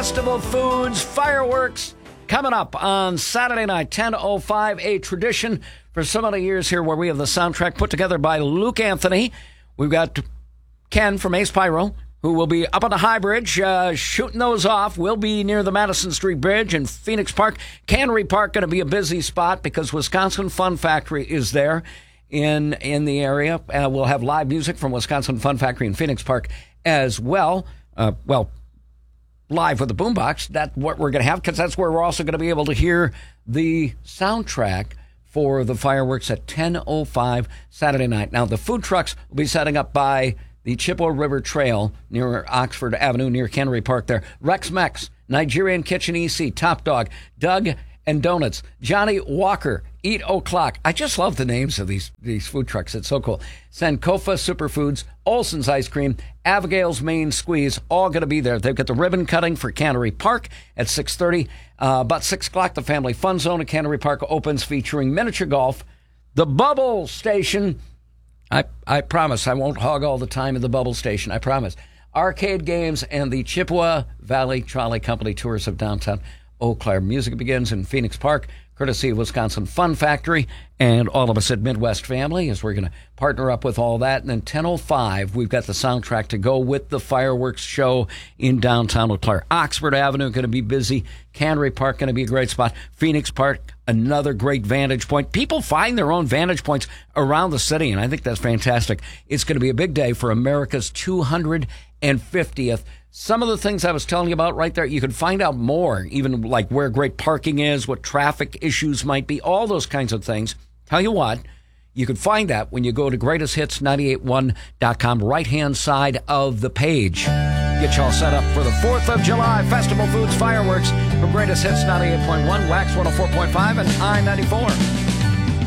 Festival Foods fireworks coming up on Saturday night, 10:05, a tradition for so many years here where we have the soundtrack put together by Luke Anthony. We've got Ken from Ace Pyro, who will be up on the High Bridge shooting those off. We'll be near the Madison Street Bridge in Phoenix Park. Cannery Park going to be a busy spot because Wisconsin Fun Factory is there in the area. We'll have live music from Wisconsin Fun Factory in Phoenix Park as well. Live with the boombox. That's what we're going to have, because that's where we're also going to be able to hear the soundtrack for the fireworks at 10:05 Saturday night. Now, the food trucks will be setting up by the Chippewa River Trail near Oxford Avenue, near Cannery Park there. Rex Mex, Nigerian Kitchen EC, Top Dog, Doug and Donuts, Johnny Walker, Eat O'Clock. I just love the names of these food trucks. It's so cool. Sankofa Superfoods, Olson's Ice Cream, Abigail's Main Squeeze, all going to be there. They've got the ribbon cutting for Cannery Park at 6:30. About 6 o'clock, the Family Fun Zone at Cannery Park opens, featuring miniature golf. The Bubble Station, I promise I won't hog all the time at the Bubble Station, I promise. Arcade games and the Chippewa Valley Trolley Company tours of downtown Eau Claire. Music begins in Phoenix Park, courtesy of Wisconsin Fun Factory and all of us at Midwest Family, as we're going to partner up with all that. And then 10:05, we've got the soundtrack to go with the fireworks show in downtown Eau Claire. Oxford Avenue going to be busy. Cannery Park going to be a great spot. Phoenix Park, another great vantage point. People find their own vantage points around the city, and I think that's fantastic. It's going to be a big day for America's 250th. Some of the things I was telling you about right there, you can find out more, even like where great parking is, what traffic issues might be, all those kinds of things. Tell you what, you can find that when you go to greatesthits981.com, right-hand side of the page. Get you all set up for the 4th of July Festival Foods fireworks from Greatest Hits 98.1, Wax 104.5, and I-94.